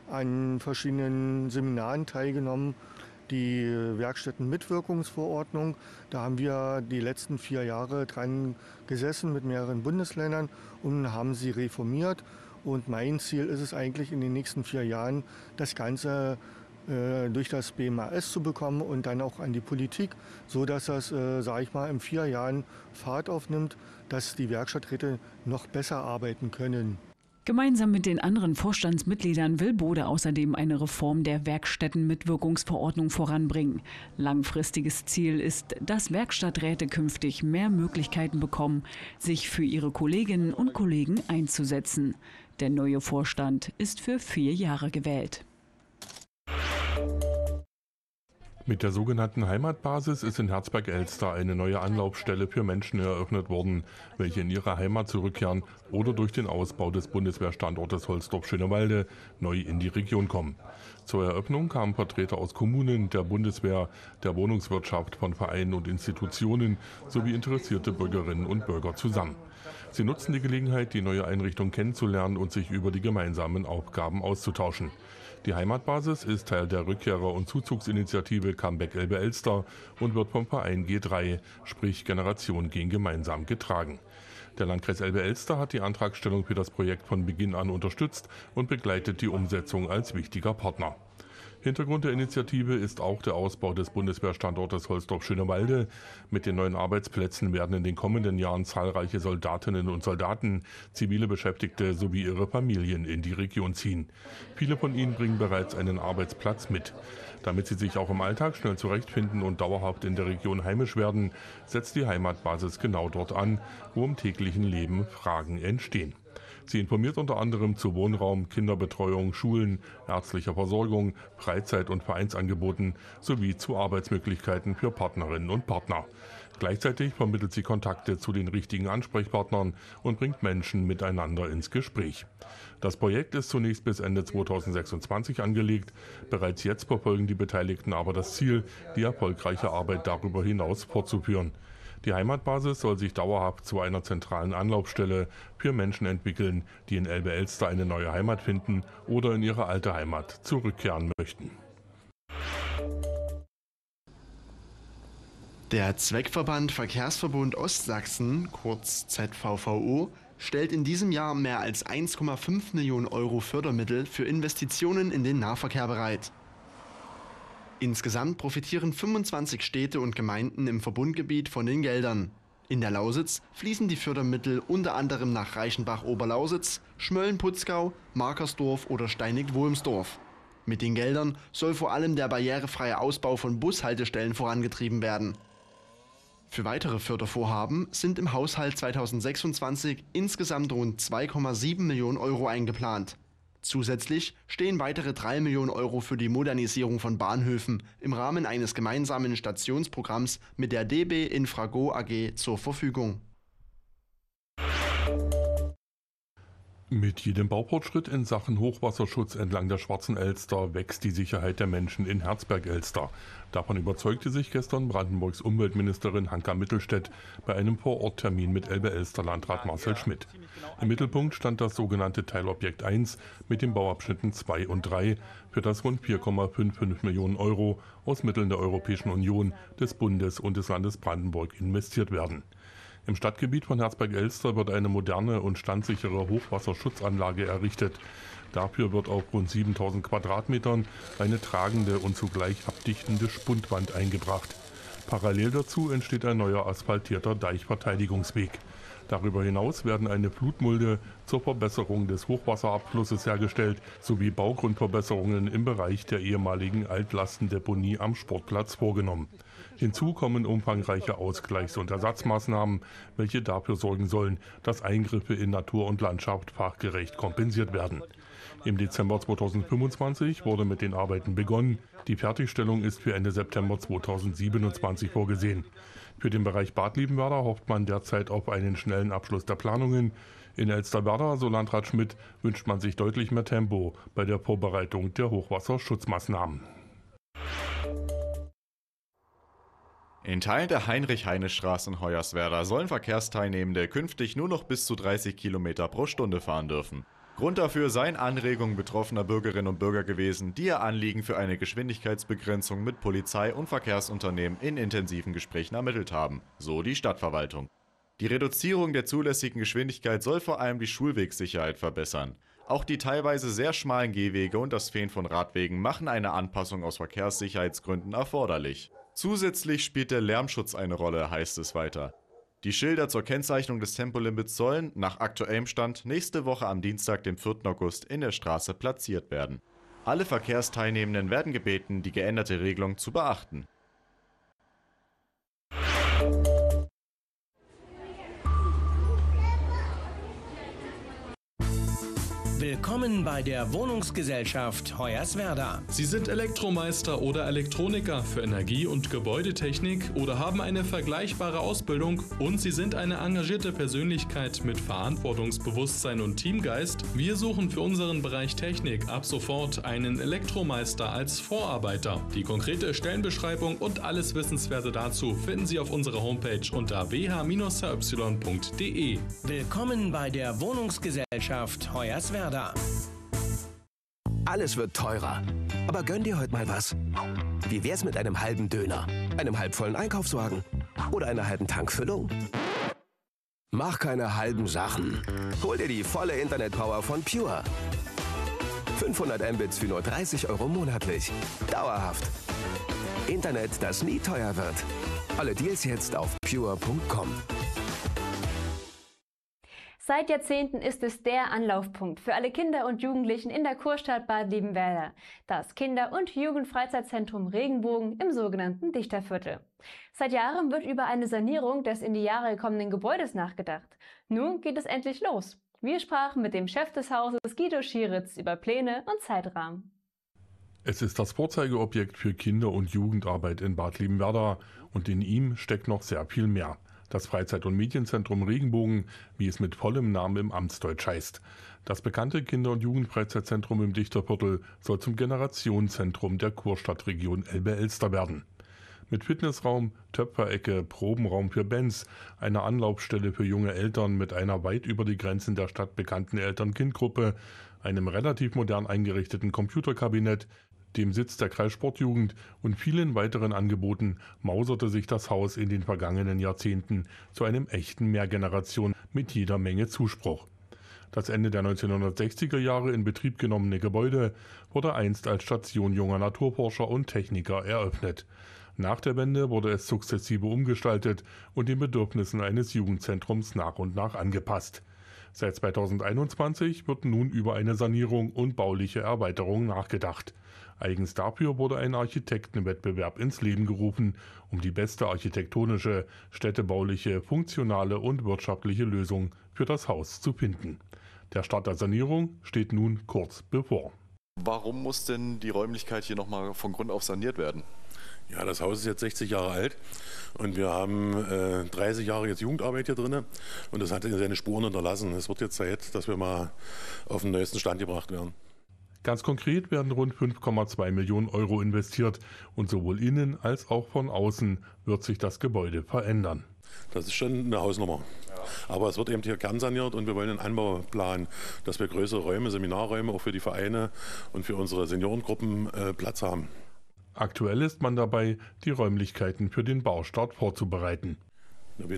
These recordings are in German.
an verschiedenen Seminaren teilgenommen. Die Werkstättenmitwirkungsverordnung, da haben wir die letzten 4 Jahre dran gesessen mit mehreren Bundesländern und haben sie reformiert. Und mein Ziel ist es eigentlich in den nächsten 4 Jahren, das Ganze durch das BMAS zu bekommen und dann auch an die Politik, so dass das, sage ich mal, in 4 Jahren Fahrt aufnimmt, dass die Werkstatträte noch besser arbeiten können. Gemeinsam mit den anderen Vorstandsmitgliedern will Bode außerdem eine Reform der Werkstättenmitwirkungsverordnung voranbringen. Langfristiges Ziel ist, dass Werkstatträte künftig mehr Möglichkeiten bekommen, sich für ihre Kolleginnen und Kollegen einzusetzen. Der neue Vorstand ist für 4 Jahre gewählt. Mit der sogenannten Heimatbasis ist in Herzberg-Elster eine neue Anlaufstelle für Menschen eröffnet worden, welche in ihre Heimat zurückkehren oder durch den Ausbau des Bundeswehrstandortes Holzdorf-Schönewalde neu in die Region kommen. Zur Eröffnung kamen Vertreter aus Kommunen, der Bundeswehr, der Wohnungswirtschaft, von Vereinen und Institutionen sowie interessierte Bürgerinnen und Bürger zusammen. Sie nutzten die Gelegenheit, die neue Einrichtung kennenzulernen und sich über die gemeinsamen Aufgaben auszutauschen. Die Heimatbasis ist Teil der Rückkehrer- und Zuzugsinitiative Comeback Elbe-Elster und wird vom Verein G3, sprich Generation gehen gemeinsam, getragen. Der Landkreis Elbe-Elster hat die Antragstellung für das Projekt von Beginn an unterstützt und begleitet die Umsetzung als wichtiger Partner. Hintergrund der Initiative ist auch der Ausbau des Bundeswehrstandortes Holzdorf-Schönewalde. Mit den neuen Arbeitsplätzen werden in den kommenden Jahren zahlreiche Soldatinnen und Soldaten, zivile Beschäftigte sowie ihre Familien in die Region ziehen. Viele von ihnen bringen bereits einen Arbeitsplatz mit. Damit sie sich auch im Alltag schnell zurechtfinden und dauerhaft in der Region heimisch werden, setzt die Heimatbasis genau dort an, wo im täglichen Leben Fragen entstehen. Sie informiert unter anderem zu Wohnraum, Kinderbetreuung, Schulen, ärztlicher Versorgung, Freizeit- und Vereinsangeboten sowie zu Arbeitsmöglichkeiten für Partnerinnen und Partner. Gleichzeitig vermittelt sie Kontakte zu den richtigen Ansprechpartnern und bringt Menschen miteinander ins Gespräch. Das Projekt ist zunächst bis Ende 2026 angelegt. Bereits jetzt verfolgen die Beteiligten aber das Ziel, die erfolgreiche Arbeit darüber hinaus fortzuführen. Die Heimatbasis soll sich dauerhaft zu einer zentralen Anlaufstelle für Menschen entwickeln, die in Elbe-Elster eine neue Heimat finden oder in ihre alte Heimat zurückkehren möchten. Der Zweckverband Verkehrsverbund Ostsachsen, kurz ZVVO, stellt in diesem Jahr mehr als 1,5 Millionen Euro Fördermittel für Investitionen in den Nahverkehr bereit. Insgesamt profitieren 25 Städte und Gemeinden im Verbundgebiet von den Geldern. In der Lausitz fließen die Fördermittel unter anderem nach Reichenbach-Oberlausitz, Schmölln-Putzgau, Markersdorf oder Steinig-Wulmsdorf. Mit den Geldern soll vor allem der barrierefreie Ausbau von Bushaltestellen vorangetrieben werden. Für weitere Fördervorhaben sind im Haushalt 2026 insgesamt rund 2,7 Millionen Euro eingeplant. Zusätzlich stehen weitere 3 Millionen Euro für die Modernisierung von Bahnhöfen im Rahmen eines gemeinsamen Stationsprogramms mit der DB Infrago AG zur Verfügung. Mit jedem Baufortschritt in Sachen Hochwasserschutz entlang der Schwarzen Elster wächst die Sicherheit der Menschen in Herzberg-Elster. Davon überzeugte sich gestern Brandenburgs Umweltministerin Hanka Mittelstädt bei einem Vororttermin mit Elbe-Elster-Landrat Marcel Schmidt. Im Mittelpunkt stand das sogenannte Teilobjekt 1 mit den Bauabschnitten 2 und 3, für das rund 4,55 Millionen Euro aus Mitteln der Europäischen Union, des Bundes und des Landes Brandenburg investiert werden. Im Stadtgebiet von Herzberg-Elster wird eine moderne und standsichere Hochwasserschutzanlage errichtet. Dafür wird auf rund 7000 Quadratmetern eine tragende und zugleich abdichtende Spundwand eingebracht. Parallel dazu entsteht ein neuer asphaltierter Deichverteidigungsweg. Darüber hinaus werden eine Flutmulde zur Verbesserung des Hochwasserabflusses hergestellt, sowie Baugrundverbesserungen im Bereich der ehemaligen Altlastendeponie am Sportplatz vorgenommen. Hinzu kommen umfangreiche Ausgleichs- und Ersatzmaßnahmen, welche dafür sorgen sollen, dass Eingriffe in Natur und Landschaft fachgerecht kompensiert werden. Im Dezember 2025 wurde mit den Arbeiten begonnen. Die Fertigstellung ist für Ende September 2027 vorgesehen. Für den Bereich Bad Liebenwerda hofft man derzeit auf einen schnellen Abschluss der Planungen. In Elsterwerda, so Landrat Schmidt, wünscht man sich deutlich mehr Tempo bei der Vorbereitung der Hochwasserschutzmaßnahmen. In Teilen der Heinrich-Heine-Straße in Hoyerswerda sollen Verkehrsteilnehmende künftig nur noch bis zu 30 km pro Stunde fahren dürfen. Grund dafür seien Anregungen betroffener Bürgerinnen und Bürger gewesen, die ihr Anliegen für eine Geschwindigkeitsbegrenzung mit Polizei und Verkehrsunternehmen in intensiven Gesprächen ermittelt haben, so die Stadtverwaltung. Die Reduzierung der zulässigen Geschwindigkeit soll vor allem die Schulwegsicherheit verbessern. Auch die teilweise sehr schmalen Gehwege und das Fehlen von Radwegen machen eine Anpassung aus Verkehrssicherheitsgründen erforderlich. Zusätzlich spielt der Lärmschutz eine Rolle, heißt es weiter. Die Schilder zur Kennzeichnung des Tempolimits sollen, nach aktuellem Stand, nächste Woche am Dienstag, dem 4. August, in der Straße platziert werden. Alle Verkehrsteilnehmenden werden gebeten, die geänderte Regelung zu beachten. Willkommen bei der Wohnungsgesellschaft Hoyerswerda. Sie sind Elektromeister oder Elektroniker für Energie- und Gebäudetechnik oder haben eine vergleichbare Ausbildung und Sie sind eine engagierte Persönlichkeit mit Verantwortungsbewusstsein und Teamgeist. Wir suchen für unseren Bereich Technik ab sofort einen Elektromeister als Vorarbeiter. Die konkrete Stellenbeschreibung und alles Wissenswerte dazu finden Sie auf unserer Homepage unter wh-ry.de. Willkommen bei der Wohnungsgesellschaft Hoyerswerda. Alles wird teurer. Aber gönn dir heute mal was. Wie wär's mit einem halben Döner, einem halbvollen Einkaufswagen oder einer halben Tankfüllung? Mach keine halben Sachen. Hol dir die volle Internetpower von Pure. 500 Mbits für nur 30 € monatlich. Dauerhaft. Internet, das nie teuer wird. Alle Deals jetzt auf pure.com. Seit Jahrzehnten ist es der Anlaufpunkt für alle Kinder und Jugendlichen in der Kurstadt Bad Liebenwerda, das Kinder- und Jugendfreizeitzentrum Regenbogen im sogenannten Dichterviertel. Seit Jahren wird über eine Sanierung des in die Jahre gekommenen Gebäudes nachgedacht. Nun geht es endlich los. Wir sprachen mit dem Chef des Hauses, Guido Schieritz, über Pläne und Zeitrahmen. Es ist das Vorzeigeobjekt für Kinder- und Jugendarbeit in Bad Liebenwerda und in ihm steckt noch sehr viel mehr. Das Freizeit- und Medienzentrum Regenbogen, wie es mit vollem Namen im Amtsdeutsch heißt. Das bekannte Kinder- und Jugendfreizeitzentrum im Dichterviertel soll zum Generationenzentrum der Kurstadtregion Elbe-Elster werden. Mit Fitnessraum, Töpferecke, Probenraum für Bands, einer Anlaufstelle für junge Eltern mit einer weit über die Grenzen der Stadt bekannten Eltern-Kind-Gruppe, einem relativ modern eingerichteten Computerkabinett, dem Sitz der Kreissportjugend und vielen weiteren Angeboten mauserte sich das Haus in den vergangenen Jahrzehnten zu einem echten Mehrgeneration mit jeder Menge Zuspruch. Das Ende der 1960er Jahre in Betrieb genommene Gebäude wurde einst als Station junger Naturforscher und Techniker eröffnet. Nach der Wende wurde es sukzessive umgestaltet und den Bedürfnissen eines Jugendzentrums nach und nach angepasst. Seit 2021 wird nun über eine Sanierung und bauliche Erweiterung nachgedacht. Eigens dafür wurde ein Architektenwettbewerb ins Leben gerufen, um die beste architektonische, städtebauliche, funktionale und wirtschaftliche Lösung für das Haus zu finden. Der Start der Sanierung steht nun kurz bevor. Warum muss denn die Räumlichkeit hier nochmal von Grund auf saniert werden? Ja, das Haus ist jetzt 60 Jahre alt und wir haben 30 Jahre jetzt Jugendarbeit hier drin und das hat seine Spuren hinterlassen. Es wird jetzt Zeit, dass wir mal auf den neuesten Stand gebracht werden. Ganz konkret werden rund 5,2 Millionen € investiert und sowohl innen als auch von außen wird sich das Gebäude verändern. Das ist schon eine Hausnummer. Aber es wird eben hier kernsaniert und wir wollen einen Anbauplan, dass wir größere Räume, Seminarräume auch für die Vereine und für unsere Seniorengruppen Platz haben. Aktuell ist man dabei, die Räumlichkeiten für den Baustart vorzubereiten. Wir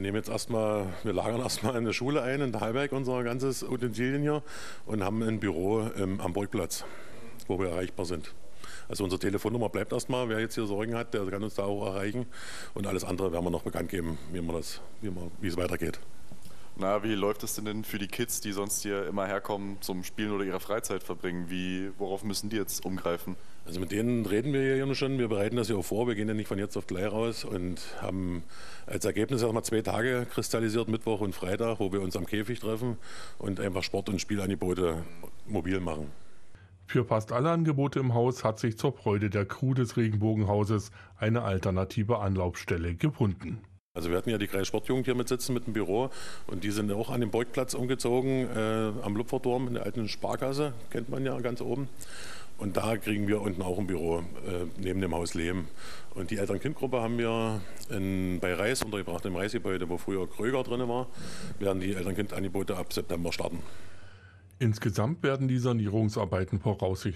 lagern erstmal eine Schule ein, in Thalberg, unser ganzes Utensilien hier und haben ein Büro am Burgplatz, wo wir erreichbar sind. Also unsere Telefonnummer bleibt erstmal, wer jetzt hier Sorgen hat, der kann uns da auch erreichen und alles andere werden wir noch bekannt geben, wie es weitergeht. Na, wie läuft es denn für die Kids, die sonst hier immer herkommen zum Spielen oder ihre Freizeit verbringen? Worauf müssen die jetzt umgreifen? Also mit denen reden wir hier schon, wir bereiten das ja auch vor, wir gehen ja nicht von jetzt auf gleich raus und haben als Ergebnis erstmal 2 Tage kristallisiert, Mittwoch und Freitag, wo wir uns am Käfig treffen und einfach Sport- und Spielangebote mobil machen. Für fast alle Angebote im Haus hat sich zur Freude der Crew des Regenbogenhauses eine alternative Anlaufstelle gefunden. Also wir hatten ja die Kreissportjugend hier mit sitzen mit dem Büro und die sind auch an den Burgplatz umgezogen, am Lupferturm in der alten Sparkasse, kennt man ja ganz oben. Und da kriegen wir unten auch ein Büro neben dem Haus Lehm. Und die Eltern-Kind-Gruppe haben wir bei Reis untergebracht, im Reisgebäude, wo früher Kröger drin war, werden die Eltern-Kind-Angebote ab September starten. Insgesamt werden die Sanierungsarbeiten voraussichtlich